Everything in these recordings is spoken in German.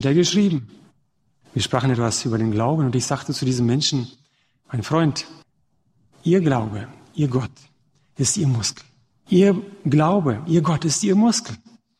hat er geschrieben. Wir sprachen etwas über den Glauben und ich sagte zu diesem Menschen, mein Freund, Ihr Glaube, Ihr Gott ist Ihr Muskel. Ihr Glaube, Ihr Gott ist Ihr Muskel.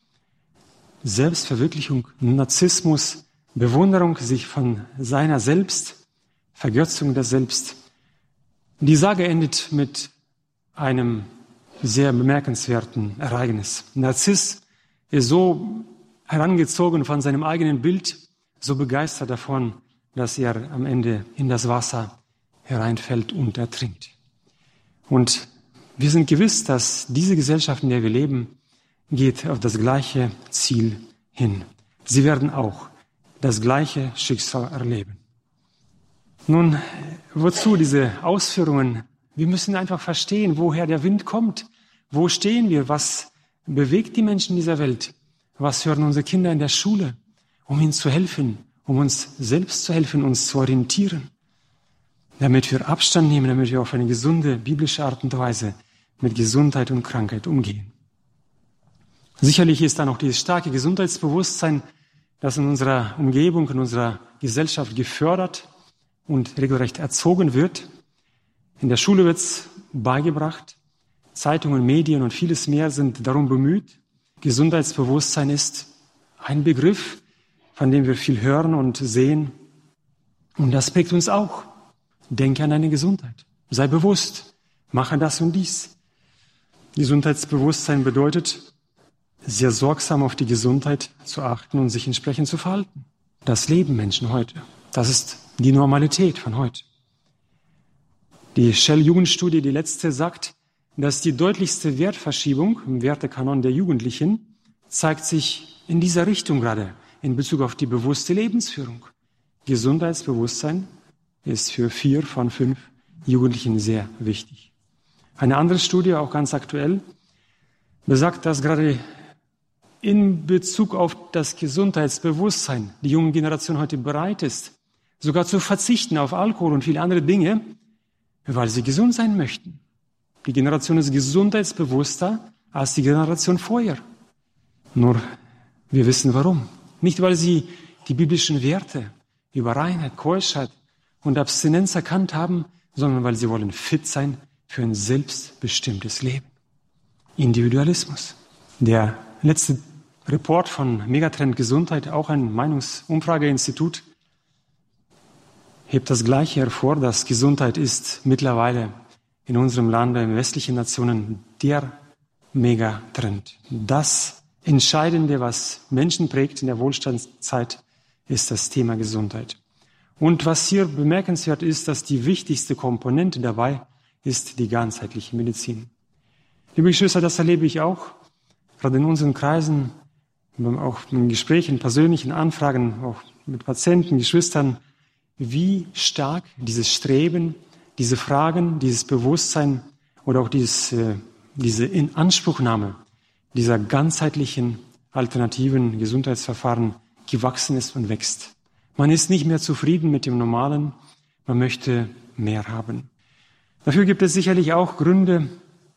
Selbstverwirklichung, Narzissmus, Bewunderung sich von seiner selbst, Vergötzung der Selbst. Die Sage endet mit einem sehr bemerkenswerten Ereignis. Narziss ist so herangezogen von seinem eigenen Bild, so begeistert davon, dass er am Ende in das Wasser hereinfällt und ertrinkt. Und wir sind gewiss, dass diese Gesellschaft, in der wir leben, geht auf das gleiche Ziel hin. Sie werden auch das gleiche Schicksal erleben. Nun, wozu diese Ausführungen? Wir müssen einfach verstehen, woher der Wind kommt. Wo stehen wir? Was bewegt die Menschen dieser Welt? Was hören unsere Kinder in der Schule? Um ihnen zu helfen, um uns selbst zu helfen, uns zu orientieren. Damit wir Abstand nehmen, damit wir auf eine gesunde, biblische Art und Weise mit Gesundheit und Krankheit umgehen. Sicherlich ist da noch dieses starke Gesundheitsbewusstsein, das in unserer Umgebung, in unserer Gesellschaft gefördert und regelrecht erzogen wird. In der Schule wird es beigebracht. Zeitungen, Medien und vieles mehr sind darum bemüht. Gesundheitsbewusstsein ist ein Begriff, von dem wir viel hören und sehen. Und das prägt uns auch. Denke an deine Gesundheit. Sei bewusst. Mache das und dies. Gesundheitsbewusstsein bedeutet, sehr sorgsam auf die Gesundheit zu achten und sich entsprechend zu verhalten. Das leben Menschen heute. Das ist die Normalität von heute. Die Shell-Jugendstudie, die letzte, sagt, dass die deutlichste Wertverschiebung im Wertekanon der Jugendlichen zeigt sich in dieser Richtung gerade, in Bezug auf die bewusste Lebensführung. Gesundheitsbewusstsein ist für 4 von 5 Jugendlichen sehr wichtig. Eine andere Studie, auch ganz aktuell, besagt, dass gerade in Bezug auf das Gesundheitsbewusstsein die junge Generation heute bereit ist, sogar zu verzichten auf Alkohol und viele andere Dinge, weil sie gesund sein möchten. Die Generation ist gesundheitsbewusster als die Generation vorher. Nur, wir wissen warum. Nicht, weil sie die biblischen Werte über Reinheit, Keuschheit und Abstinenz erkannt haben, sondern weil sie wollen fit sein für ein selbstbestimmtes Leben. Individualismus. Der letzte Report von Megatrend Gesundheit, auch ein Meinungsumfrageinstitut, hebt das Gleiche hervor, dass Gesundheit ist mittlerweile in unserem Land, in westlichen Nationen, der Megatrend. Das Entscheidende, was Menschen prägt in der Wohlstandszeit, ist das Thema Gesundheit. Und was hier bemerkenswert ist, dass die wichtigste Komponente dabei ist die ganzheitliche Medizin. Liebe Geschwister, das erlebe ich auch, gerade in unseren Kreisen, auch in Gesprächen, persönlichen Anfragen, auch mit Patienten, Geschwistern, wie stark dieses Streben, diese Fragen, dieses Bewusstsein oder auch diese Inanspruchnahme dieser ganzheitlichen alternativen Gesundheitsverfahren gewachsen ist und wächst. Man ist nicht mehr zufrieden mit dem Normalen, man möchte mehr haben. Dafür gibt es sicherlich auch Gründe.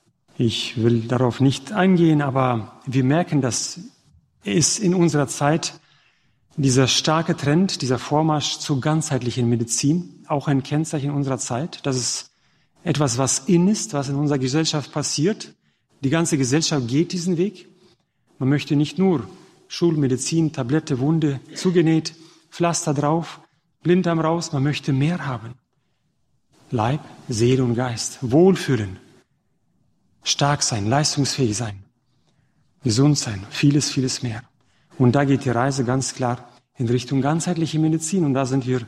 Ich will darauf nicht eingehen, aber wir merken, dass es in unserer Zeit dieser starke Trend, dieser Vormarsch zur ganzheitlichen Medizin, auch ein Kennzeichen unserer Zeit. Das ist etwas, was ist, was in unserer Gesellschaft passiert. Die ganze Gesellschaft geht diesen Weg. Man möchte nicht nur Schulmedizin, Tablette, Wunde, zugenäht, Pflaster drauf, Blinddarm raus. Man möchte mehr haben. Leib, Seele und Geist. Wohlfühlen. Stark sein, leistungsfähig sein. Gesund sein. Vieles, vieles mehr. Und da geht die Reise ganz klar in Richtung ganzheitliche Medizin. Und da sind wir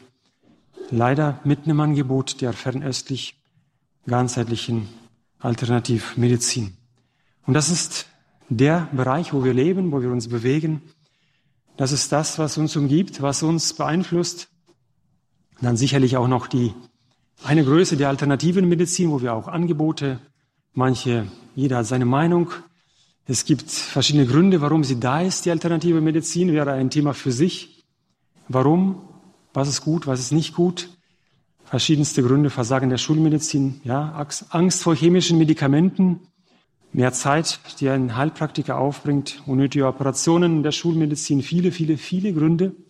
leider mitten im Angebot der fernöstlich ganzheitlichen Alternativmedizin. Und das ist der Bereich, wo wir leben, wo wir uns bewegen. Das ist das, was uns umgibt, was uns beeinflusst. Und dann sicherlich auch noch eine Größe der alternativen Medizin, wo wir auch Angebote, jeder hat seine Meinung. Es gibt verschiedene Gründe, warum sie da ist. Die alternative Medizin wäre ein Thema für sich. Warum? Was ist gut, was ist nicht gut? Verschiedenste Gründe, Versagen der Schulmedizin, ja, Angst vor chemischen Medikamenten, mehr Zeit, die ein Heilpraktiker aufbringt, unnötige Operationen in der Schulmedizin, viele, viele, viele Gründe.